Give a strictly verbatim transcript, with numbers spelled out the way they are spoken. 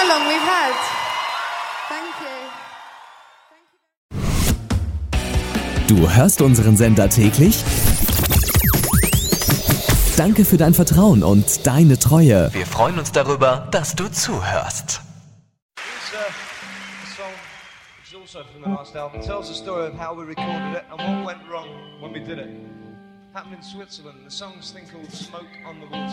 how long we've had. Thank you. Du hörst unseren Sender täglich? Danke für dein Vertrauen und deine Treue. Wir freuen uns darüber, dass du zuhörst. Also from the last album, tells the story of how we recorded it and what went wrong when we did it. Happened in Switzerland. The song's thing called Smoke on the Water.